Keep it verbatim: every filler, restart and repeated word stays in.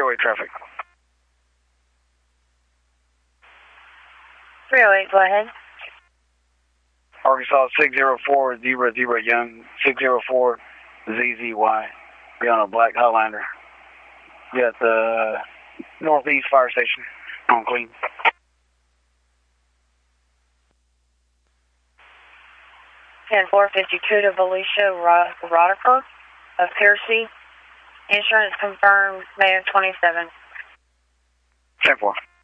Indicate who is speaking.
Speaker 1: oh eight traffic.
Speaker 2: three oh eight, go ahead.
Speaker 1: Arkansas six zero four zero zero Young, six zero four Z Z Y. Be on a black Highlander. Be at the Northeast Fire Station on clean.
Speaker 2: ten four fifty-two to Felicia Roddicker of Piercy. Insurance confirmed May of twenty-seven.
Speaker 1: ten four.